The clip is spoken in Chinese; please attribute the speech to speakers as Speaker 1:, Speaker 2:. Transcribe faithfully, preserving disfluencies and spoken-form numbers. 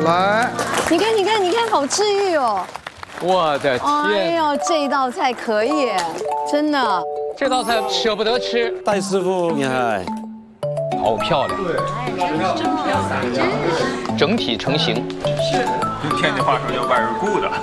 Speaker 1: 来，
Speaker 2: 你看，你看，你看，好治愈哦！
Speaker 3: 我的
Speaker 2: 哎
Speaker 3: 天，
Speaker 2: 呦，这一道菜可以，真的。
Speaker 3: 这道菜舍不得吃，
Speaker 4: 戴师傅厉害，
Speaker 3: 好漂亮，
Speaker 1: 对，
Speaker 3: 整体成型。
Speaker 5: 用天津话说叫外儿顾的。